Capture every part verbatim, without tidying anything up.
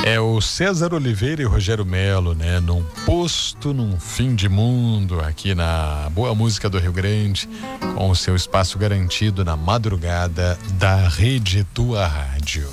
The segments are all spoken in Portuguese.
É o César Oliveira e o Rogério Melo, né? Num posto, num fim de mundo, aqui na Boa Música do Rio Grande, com o seu espaço garantido na madrugada da Rede Tua Rádio.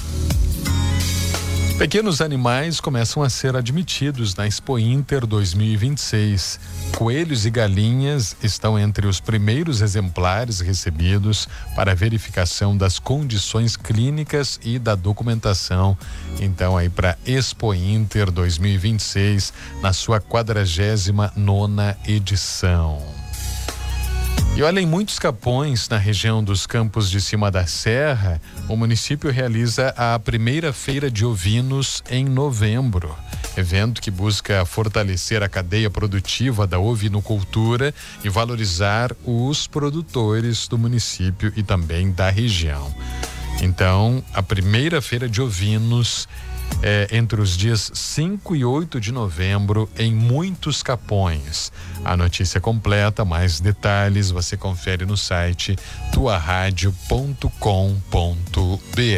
Pequenos animais começam a ser admitidos na Expo Inter dois mil e vinte e seis. Coelhos e galinhas estão entre os primeiros exemplares recebidos para verificação das condições clínicas e da documentação. Então, aí para Expo Inter dois mil e vinte e seis, na sua quadragésima nona edição. E olha, em muitos capões na região dos Campos de Cima da Serra, o município realiza a primeira feira de ovinos em novembro. Evento que busca fortalecer a cadeia produtiva da ovinocultura e valorizar os produtores do município e também da região. Então, a primeira feira de ovinos é entre os dias cinco e oito de novembro em muitos capões. A notícia completa, mais detalhes, você confere no site tua rádio ponto com ponto br.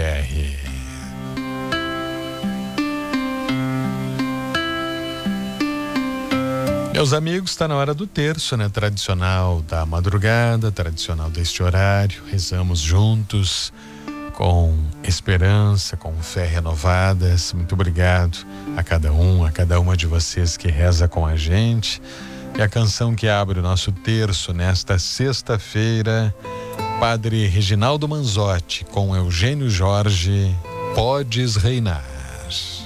Meus amigos, está na hora do terço, né? Tradicional da madrugada, tradicional deste horário. Rezamos juntos, com esperança, com fé renovadas. Muito obrigado a cada um, a cada uma de vocês que reza com a gente. E a canção que abre o nosso terço nesta sexta-feira, Padre Reginaldo Manzotti com Eugênio Jorge, Podes Reinar.